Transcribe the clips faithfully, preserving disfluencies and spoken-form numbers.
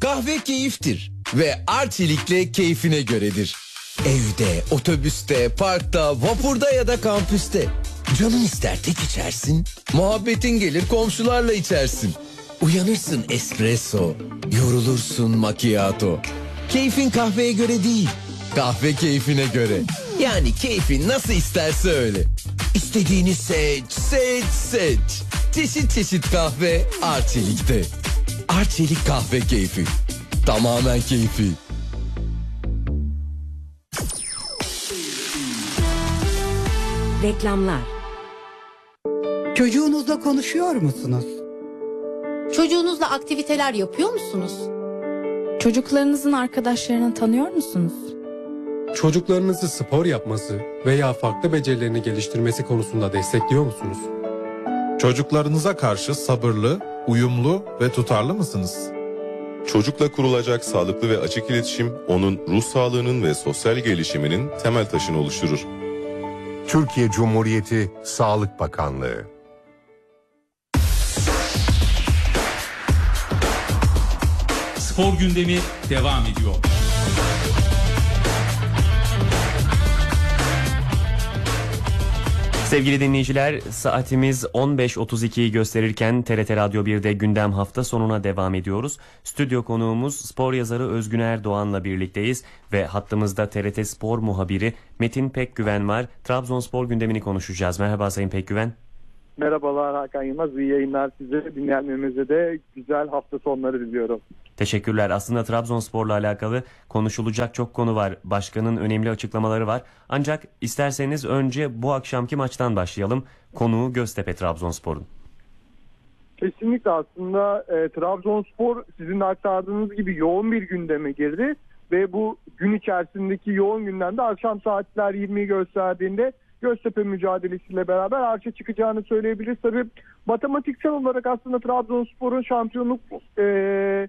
Kahve keyiftir ve Arçelik'le keyfine göredir. Evde, otobüste, parkta, vapurda ya da kampüste. Canın ister tek içersin, muhabbetin gelir komşularla içersin. Uyanırsın espresso, yorulursun macchiato. Keyfin kahveye göre değil, kahve keyfine göre. Yani keyfin nasıl isterse öyle. İstediğini seç, seç, seç. Çeşit çeşit kahve Arçelik'te. Arçelik kahve keyfi. Tamamen keyfi. Reklamlar. Çocuğunuzla konuşuyor musunuz? Çocuğunuzla aktiviteler yapıyor musunuz? Çocuklarınızın arkadaşlarını tanıyor musunuz? Çocuklarınızı spor yapması veya farklı becerilerini geliştirmesi konusunda destekliyor musunuz? Çocuklarınıza karşı sabırlı, uyumlu ve tutarlı mısınız? Çocukla kurulacak sağlıklı ve açık iletişim onun ruh sağlığının ve sosyal gelişiminin temel taşını oluşturur. Türkiye Cumhuriyeti Sağlık Bakanlığı. Spor gündemi devam ediyor. Sevgili dinleyiciler, saatimiz on beş otuz ikiyi gösterirken T R T Radyo bir'de gündem hafta sonuna devam ediyoruz. Stüdyo konuğumuz spor yazarı Özgün Erdoğan'la birlikteyiz ve hattımızda T R T Spor muhabiri Metin Pekgüven var. Trabzonspor gündemini konuşacağız. Merhaba Sayın Pekgüven. Merhabalar Hakan Yılmaz, iyi yayınlar size, dinleyenlerimize de güzel hafta sonları diliyorum. Teşekkürler. Aslında Trabzonspor'la alakalı konuşulacak çok konu var. Başkanın önemli açıklamaları var. Ancak isterseniz önce bu akşamki maçtan başlayalım. Konuğu Göztepe Trabzonspor'un. Kesinlikle aslında e, Trabzonspor sizin aktardığınız gibi yoğun bir gündeme girdi. Ve bu gün içerisindeki yoğun gündemde akşam saatler yirmiyi gösterdiğinde Göztepe mücadelesiyle beraber arşa çıkacağını söyleyebiliriz. Tabii matematiksel olarak aslında Trabzonspor'un şampiyonluk e,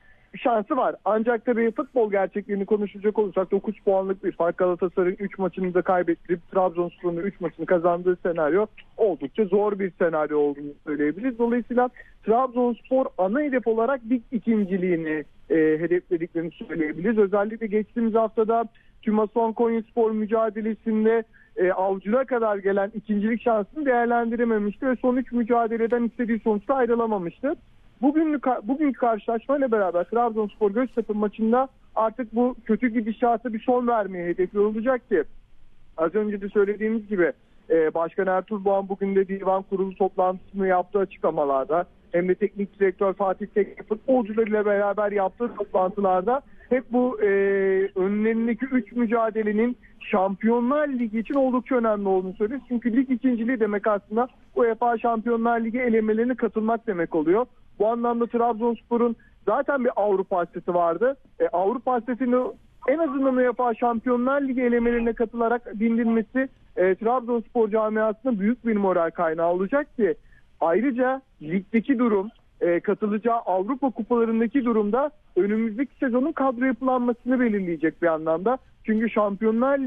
şansı var. Ancak tabii futbol gerçekliğini konuşacak olursak dokuz puanlık bir fark, Galatasaray'ın üç maçını da kaybettirip Trabzonspor'un üç maçını kazandığı senaryo oldukça zor bir senaryo olduğunu söyleyebiliriz. Dolayısıyla Trabzonspor ana hedef olarak lig ikinciliğini e, hedeflediklerini söyleyebiliriz. Özellikle geçtiğimiz haftada Tümason Konyaspor mücadelesinde E, Avcı'na kadar gelen ikincilik şansını değerlendirememişti ve son üç mücadeleden istediği sonuçta ayrılamamıştı. Bugün, bugünkü karşılaşmayla beraber Trabzonspor Göztepe maçında artık bu kötü gidişata bir son vermeye hedefli olacak ki az önce de söylediğimiz gibi e, Başkan Ertuğrul Doğan bugün de divan kurulu toplantısını yaptığı açıklamalarda hem de teknik direktör Fatih Tekke futbolcularıyla beraber yaptığı toplantılarda hep bu e, önlerindeki üç mücadelenin Şampiyonlar Ligi için oldukça önemli olduğunu söylüyor. Çünkü lig ikinciliği demek aslında UEFA Şampiyonlar Ligi elemelerine katılmak demek oluyor. Bu anlamda Trabzonspor'un zaten bir Avrupa hasreti vardı. E, Avrupa hasretini en azından UEFA Şampiyonlar Ligi elemelerine katılarak dindirmesi e, Trabzonspor camiasına büyük bir moral kaynağı olacak ki ayrıca ligdeki durum, e, katılacağı Avrupa kupalarındaki durumda önümüzdeki sezonun kadro yapılanmasını belirleyecek bir anlamda. Çünkü Şampiyonlar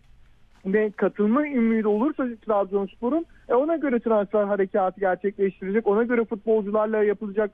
Ligi'ne katılma ümidi olursa Trabzonspor'un e, ona göre transfer harekatı gerçekleştirecek. Ona göre futbolcularla yapılacak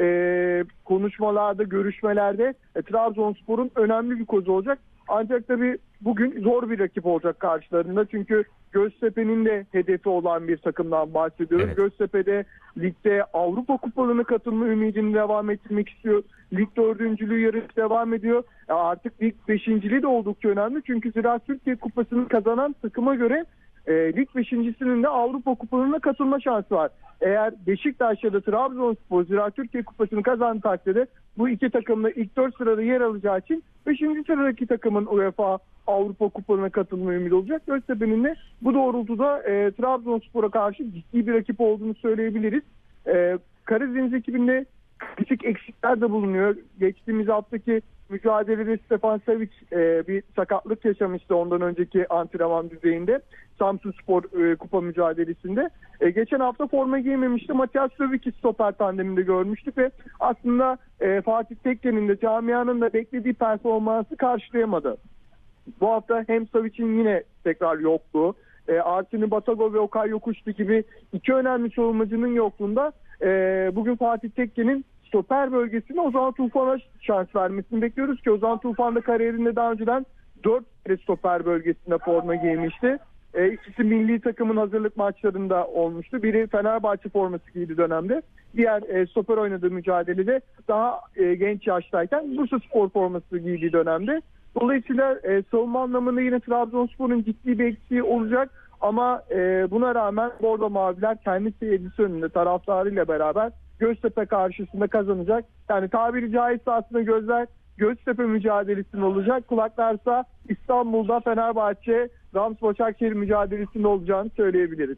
e, konuşmalarda, görüşmelerde e, Trabzonspor'un önemli bir kozu olacak. Ancak tabii bugün zor bir rakip olacak karşılarında. Çünkü Göztepe'nin de hedefi olan bir takımdan bahsediyoruz. Evet. Göztepe'de ligde Avrupa kupalarına katılma ümidini devam ettirmek istiyor. Lig dördüncülüğü yarışı devam ediyor. E artık lig beşinciliği de oldukça önemli. Çünkü Ziraat Türkiye Kupası'nı kazanan takıma göre e, lig beşincisinin de Avrupa kupalarına katılma şansı var. Eğer Beşiktaş ya da Trabzonspor Ziraat Türkiye Kupası'nı kazandığı takdirde bu iki takımla ilk dört sırada yer alacağı için beşinci sıradaki takımın UEFA Avrupa Kupalarına katılma ümidi olacak. Göztepe'nin de bu doğrultuda e, Trabzonspor'a karşı ciddi bir rakip olduğunu söyleyebiliriz. E, Karadeniz ekibinde küçük eksikler de bulunuyor. Geçtiğimiz haftaki mücadelede Stefan Savic e, bir sakatlık yaşamıştı ondan önceki antrenman düzeyinde. Samsunspor e, kupa mücadelesinde. E, geçen hafta forma giymemişti. Matias Sövic'i stoper tandeminde görmüştük ve aslında e, Fatih Tekke'nin de camianın da beklediği performansı karşılayamadı. Bu hafta hem Savic'in yine tekrar yokluğu, e, Artini Batago ve Okay Yokuşlu gibi iki önemli savunmacının yokluğunda e, bugün Fatih Tekke'nin stoper bölgesine Ozan Tufan'a şans vermesini bekliyoruz ki Ozan Tufan da kariyerinde daha önceden dört kere stoper bölgesinde forma giymişti. E, ikisi milli takımın hazırlık maçlarında olmuştu. Biri Fenerbahçe forması giydi dönemde. Diğer e, stoper oynadığı mücadelede daha e, genç yaştayken Bursaspor forması giydiği dönemde. Dolayısıyla e, savunma anlamında yine Trabzonspor'un ciddi bir eksiği olacak. Ama e, buna rağmen Bordo Maviler kendi seyircisi önünde taraftarıyla beraber Göztepe karşısında kazanacak. Yani tabiri caizse aslında gözler Göztepe mücadelesinde olacak. Kulaklarsa İstanbul'da Fenerbahçe Rams Başakşehir mücadelesinde olacağını söyleyebiliriz.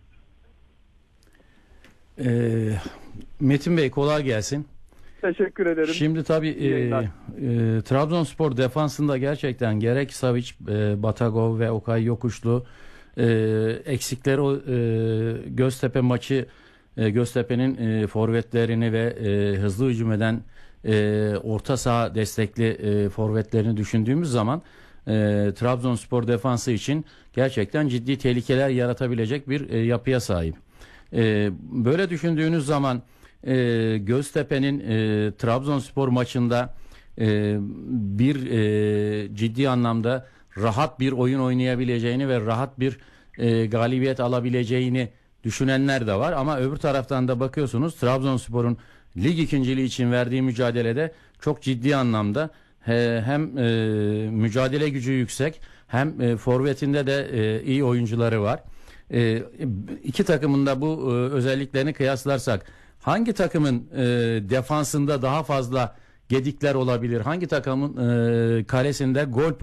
Ee, Metin Bey kolay gelsin. Teşekkür ederim. Şimdi tabii e, e, Trabzonspor defansında gerçekten gerek Savic, e, Batagov ve Okay Yokuşlu e, eksikleri o e, Göztepe maçı e, Göztepe'nin e, forvetlerini ve e, hızlı hücum eden e, orta saha destekli e, forvetlerini düşündüğümüz zaman e, Trabzonspor defansı için gerçekten ciddi tehlikeler yaratabilecek bir e, yapıya sahip. E, böyle düşündüğünüz zaman e, Göztepe'nin e, Trabzonspor maçında e, bir e, ciddi anlamda rahat bir oyun oynayabileceğini ve rahat bir e, galibiyet alabileceğini düşünenler de var. Ama öbür taraftan da bakıyorsunuz Trabzonspor'un lig ikinciliği için verdiği mücadelede çok ciddi anlamda he, hem e, mücadele gücü yüksek hem e, forvetinde de e, iyi oyuncuları var. E, iki takımın da bu e, özelliklerini kıyaslarsak hangi takımın e, defansında daha fazla gedikler olabilir? Hangi takımın e, kalesinde gol